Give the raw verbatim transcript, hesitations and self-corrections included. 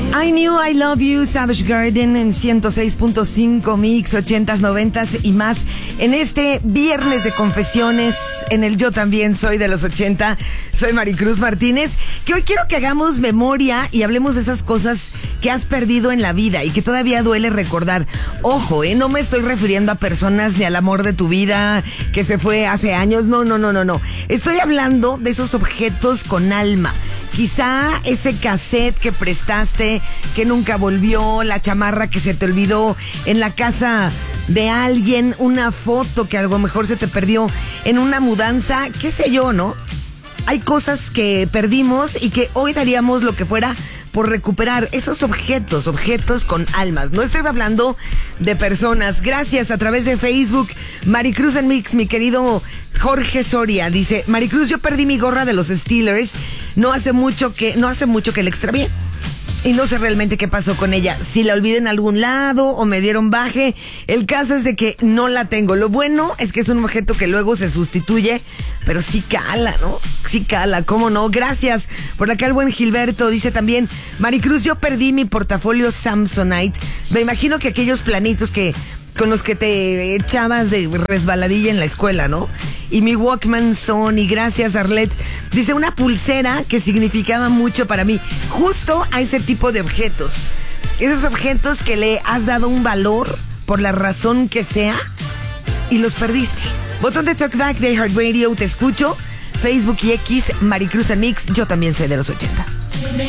I Knew I Love You, Savage Garden en ciento seis punto cinco Mix, ochentas, noventas y más. En este viernes de confesiones, en el Yo También Soy de los ochenta, soy Maricruz Martínez, que hoy quiero que hagamos memoria y hablemos de esas cosas que has perdido en la vida y que todavía duele recordar. Ojo, eh, no me estoy refiriendo a personas ni al amor de tu vida que se fue hace años, no, no, no, no, no. Estoy hablando de esos objetos con alma. Quizá ese cassette que prestaste, que nunca volvió, la chamarra que se te olvidó en la casa de alguien, una foto que a lo mejor se te perdió en una mudanza, qué sé yo, ¿no? Hay cosas que perdimos y que hoy daríamos lo que fuera por recuperar esos objetos, objetos con almas. No estoy hablando de personas. Gracias a través de Facebook, Maricruz en Mix, mi querido Jorge Soria dice: Maricruz, yo perdí mi gorra de los Steelers. No hace mucho que, no hace mucho que la extravié. Y no sé realmente qué pasó con ella. Si la olvidé en algún lado o me dieron baje. El caso es de que no la tengo. Lo bueno es que es un objeto que luego se sustituye, pero sí cala, ¿no? Sí cala, ¿cómo no? Gracias. Por acá el buen Gilberto dice también: Maricruz, yo perdí mi portafolio Samsonite. Me imagino que aquellos planitos que con los que te echabas de resbaladilla en la escuela, ¿no? Y mi Walkman Sony, gracias Arlet. Dice: una pulsera que significaba mucho para mí. Justo a ese tipo de objetos. Esos objetos que le has dado un valor por la razón que sea y los perdiste. Botón de Talkback de iHeartRadio, te escucho. Facebook y X, Maricruz en Mix, yo también soy de los ochenta.